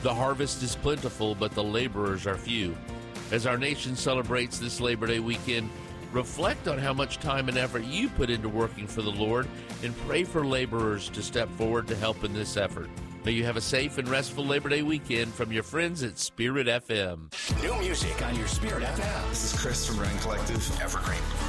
The harvest is plentiful, but the laborers are few. As our nation celebrates this Labor Day weekend, reflect on how much time and effort you put into working for the Lord and pray for laborers to step forward to help in this effort. May you have a safe and restful Labor Day weekend from your friends at Spirit FM. New music on your Spirit FM. This is Chris from Rand Collective, Evergreen.